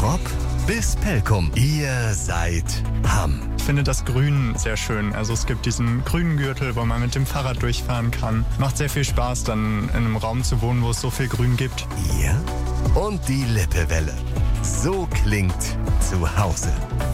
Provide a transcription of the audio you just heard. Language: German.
Prop bis Pelkum. Ihr seid Hamm. Ich finde das Grün sehr schön. Also es gibt diesen grünen Gürtel, wo man mit dem Fahrrad durchfahren kann. Macht sehr viel Spaß, dann in einem Raum zu wohnen, wo es so viel Grün gibt. Ihr und die Lippewelle. So klingt zu Hause.